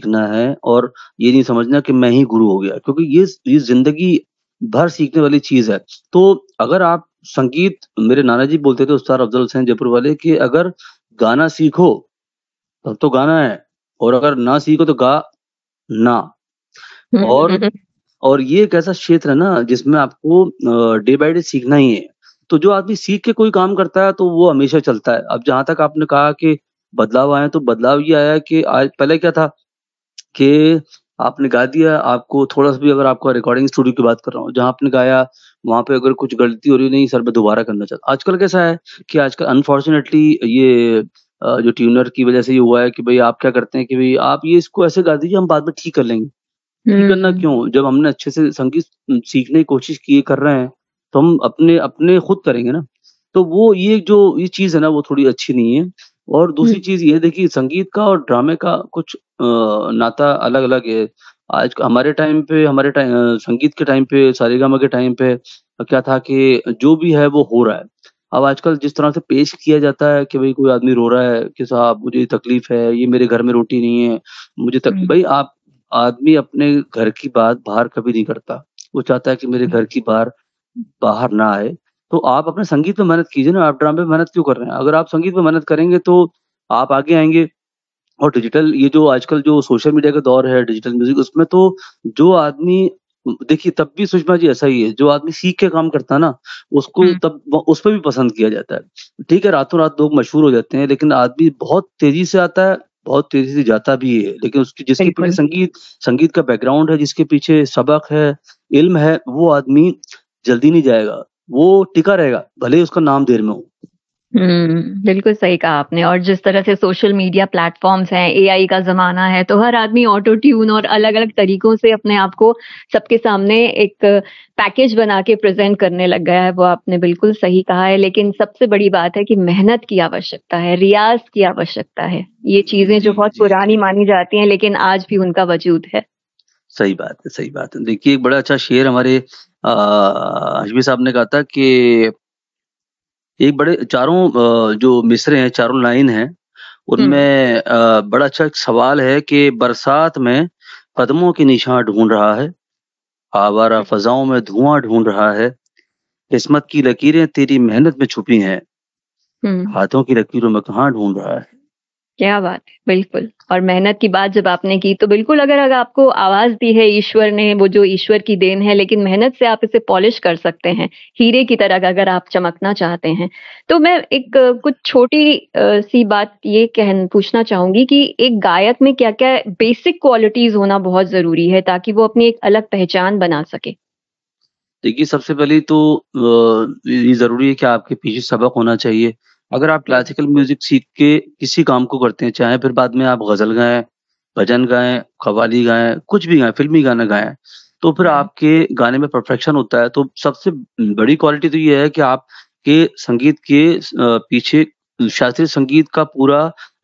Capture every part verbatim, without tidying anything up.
सीखना है और ये नहीं समझना कि मैं ही गुरु हो गया क्योंकि ये स ये ज़िंदगी भर सीखने वाली चीज़ है। तो अगर आप संगीत मेरे नाना जी बोलते थे उस्ताद अफ़ज़ल हुसैन जयपुर वाले कि अगर गाना सीखो, तब तो गाना है और अगर ना सीखो तो गा ना। और और ये एक ऐसा क्षेत्र है ना जिसमें आपको अ, डे बाय डे सीखना ही है। तो जो आदमी सीख के कोई काम करता है तो वो हमेशा चलता है। अब जहाँ तक आपने कहा कि बदलाव आए हैं तो बदलाव ये आया है कि आज पहले क्या था कि आपने गा दिया, आपको थोड़ा-सा भी अगर आपका रिकॉर्डिंग स्टूडियो की बात कर रहा हूँ, जहाँ आपने गाया, वहाँ पे अगर कुछ गलती हो रही है, नहीं सर मैं दोबारा करना चाहता आजकल कैसा है कि आजकल अनफॉर्च्यूनेटली ये अ, जो ट्यूनर की वज़ह से ये हुआ है कि भई आप क्या करते हैं कि भई आप ये इसको ऐसे गा दीजिए हम बाद में ठीक कर लेंगे। ठीक करना हुँ। क्यों? जब हमने अच्छे से संगीत उम, सीखने की कोशिश की कर रहे हैं, तो हम अपने अपने खुद करेंगे ना। तो वो ये जो ये चीज़ है ना वो थोड़ी अच्छी नहीं है। और हुँ। दूसरी चीज़ ये देखिए संगीत का और ड्रामे का कुछ अ, नाता अलग-अलग है। आज हमारे टाइम पे हमारे टाइ अ, संगीत के टाइम पे सारेगामा के टाइम पे अ, क्या था कि जो भी है वो हो रहा है। अब आजकल जिस तरह से पेश किया जाता है कि भई कोई आदमी रो रहा है कि साहब मुझे तकलीफ़ है, ये मेरे घर में रोटी नहीं है, मुझे तक हुँ। भई आप आदमी अपने घर की बात बाहर कभी नहीं करता। वो चाहता है कि मेरे घर की बार बाहर ना आए। तो आप अपने संगीत पे मेहनत कीजिए ना, आप ड्रामे पे मेहनत क्यों कर रहे हैं? अगर आप संगीत पे मेहनत करेंगे तो आप आगे आएँगे और डिजिटल ये जो आजकल जो सोशल मीडिया का दौर है, डिजिटल म्यूज़िक उसमें तो जो आदमी उम, देखिए तब भी सुषमा जी ऐसा ही है, जो आदमी सीख के काम करता है ना, उसको हुँ। तब ब उसपे भी पसंद किया जाता है। ठीक है, रातों-रात लोग मशहूर हो जाते हैं, लेकिन आदमी बहुत तेज़ी से आता है, बहुत तेज़ी से जाता भी है। लेकिन उसकी जिसके पीछे बिल्कुल। संगीत संगीत का बैकग्राउंड है, जिसके पीछे सबक है, इल्म है, वो आदमी जल्दी नहीं जाएगा, वो टिका रहेगा, भले ही उसका नाम देर में हो। हुँ, बिल्कुल सही कहा आपने और जिस तरह से सोशल मीडिया प्लेटफ़ॉर्म्स हैं, एआई का ज़माना है, तो हर आदमी ऑटो ट्यून और अलग-अलग तरीकों से अपने आप को सबके सामने एक पैकेज बना के प्रेज़ेंट करने लग गया है, वो आपने बिल्कुल सही कहा है। लेकिन सबसे बड़ी बात है कि मेहनत की आवश्यकता है, रियाज़ की आवश्यकता है। ये चीज़ें जो जी, बहुत जी, पुरानी जी। मानी जाती हैं, लेकिन आज भी उनका वजूद है। सही बात है, सही बात है। देखिए एक बड़ा अच्छा शेर हमारे अ, हाशमी साहब ने कहा था कि एक बड़े चारों अ, जो मिसरे हैं, चारों लाइन हैं, हुँ। उनमें अ, बड़ा अच्छा एक सवाल है कि बरसात में कदमों के निशान ढूँढ रहा है, आवारा हुँ। फ़ज़ाओं में धुआँ ढूँढ रहा है, किस्मत की लकीरें तेरी मेहनत में छुपी हैं, हुँ। हाथों की लकीरों में कहाँ ढूँढ रहा है। क्या बात है! बिल्कुल और मेहनत की बात जब आपने की तो बिल्कुल अगर अगर आपको आवाज़ दी है ईश्वर ने, वो जो ईश्वर की देन है, लेकिन मेहनत से आप इसे पॉलिश कर सकते हैं, हीरे की तरह अगर आप चमकना चाहते हैं। तो मैं एक अ, कुछ छोटी अ, सी बात ये कहन पूछना चाहूँगी कि एक गायक में क्या-क्या बेसिक क्वालिटीज़ होना बहुत ज़रूरी है ताकि वो अपनी एक अलग पहचान बना सके? देखिए, सबसे पहले तो अ, ये ज़रूरी है कि आपके पीछे सबक होना चाहिए। अगर आप हुँ। क्लासिकल म्यूज़िक सीख के किसी काम को करते हैं, चाहे फिर बाद में आप ग़ज़ल गाएँ, भजन गाएँ, कव्वाली गाएँ, कुछ भी गाएँ, फ़िल्मी गाना गाएँ, तो फिर हुँ। आपके गाने में परफ़ेक्शन होता है। तो सबसे बड़ी क्वालिटी तो ये है कि आपके संगीत के स अ, पीछे शास्त्रीय संगीत का पूरा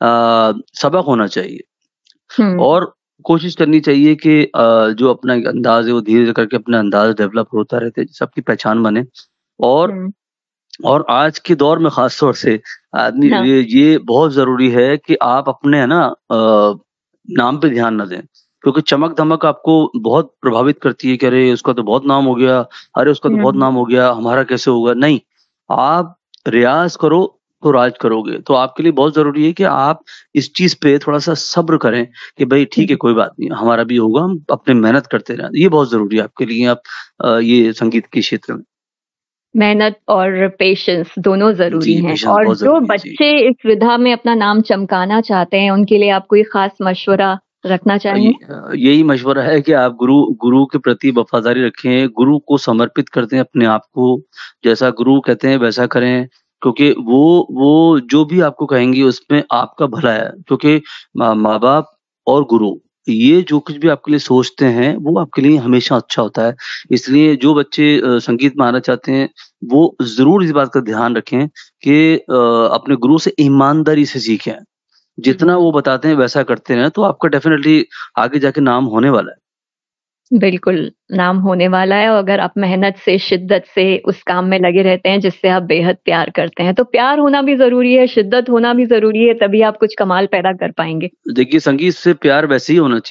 अ, सबक होना चाहिए। हुँ। और कोशिश करनी चाहिए कि अ, जो अपना एक अंदाज़ है वो धीरे करके अपना अंदाज़ डेवलप होता रहता है, सबकी पहचान बने। और हुँ। और आज के दौर में ख़ास तौर से आदमी हाँ। ये ये बहुत ज़रूरी है कि आप अपने है ना अ, नाम पे ध्यान ना दें। क्योंकि चमक-धमक आपको बहुत प्रभावित करती है कि अरे! उसका तो बहुत नाम हो गया, अरे! उसका तो बहुत हुँ। नाम हो गया, हमारा कैसे होगा? नहीं, आप रियाज़ करो तो राज करोगे। तो आपके लिए बहुत ज़रूरी है कि आप इस चीज़ पे थोड़ा-सा सब्र करें कि भई ठीक है हुँ। कोई बात नहीं, हमारा भी होगा, हम अपनी मेहनत करते रहें। ये बहुत ज़रूरी है आपके लिए आप अ, ये संगीत के क्षेत्र में। मेहनत और पेशेंस दोनों ज़रूरी जी, हैं पेशेंस और बहुत जो ज़रूरी है। जी। बच्चे इस विधा में अपना नाम चमकाना चाहते हैं, उनके लिए आप कोई ख़ास मशवरा रखना अ, ये चाहेंगे? अ, यही मशवरा है कि आप गुरु गुरु के प्रति वफ़ादारी रखें, गुरु को समर्पित कर दें अपने आप को, जैसा गुरु कहते हैं वैसा करें, क्योंकि वो वो जो भी आपको कहेंगे उसमें आपका भला है। क्योंकि माँ माँ-बाप और गुरु, ये जो कुछ भी आपके लिए सोचते हैं, वो आपके लिए हमेशा अच्छा होता है। इसलिए जो बच्चे अ, संगीत में आना चाहते हैं, वो ज़रूर इस बात का ध्यान रखें कि अ, अपने गुरु से ईमानदारी से सीखें। जितना हुँ। वो बताते हैं वैसा करते रहें, तो आपका डेफ़िनिटली आगे जाके नाम होने वाला है। बिल्कुल, नाम होने वाला है और अगर आप मेहनत से, शिद्दत से उस काम में लगे रहते हैं जिससे आप बेहद प्यार करते हैं। तो प्यार होना भी ज़रूरी है, शिद्दत होना भी ज़रूरी है, तभी आप कुछ कमाल पैदा कर पाएँगे। देखिए, संगीत से प्यार वैसे ही होना चाहिए।